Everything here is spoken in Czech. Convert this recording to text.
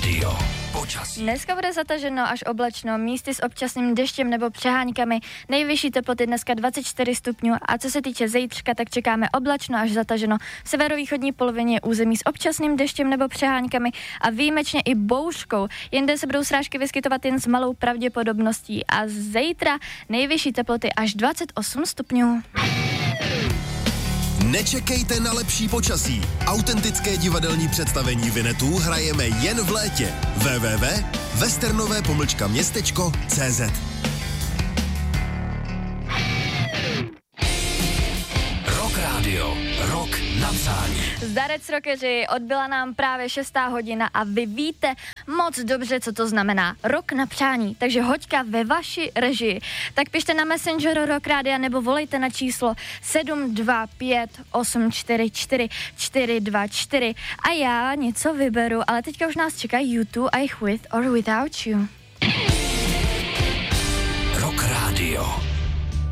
Radio. Počasí. Dneska bude zataženo až oblačno, místy s občasným deštěm nebo přeháňkami. Nejvyšší teploty dneska 24 stupňů a co se týče zítřka, tak čekáme oblačno až zataženo v severovýchodní polovině území s občasným deštěm nebo přeháňkami a výjimečně i bouřkou. Jinde se budou srážky vyskytovat jen s malou pravděpodobností a zítra nejvyšší teploty až 28 stupňů. Nečekejte na lepší počasí. Autentické divadelní představení Vinetů hrajeme jen v létě. www.westernové-městečko.cz Rock Radio. Rok na přání. Zdarec rockeři, odbyla nám právě 6. hodina a vy víte moc dobře, co to znamená. Rok na přání, takže hoďka ve vaší režii. Tak pište na Messengeru Rock Radia nebo volejte na číslo 725 844 424 a já něco vyberu, ale teďka už nás čeká YouTube a With or Without You. Rock Radio.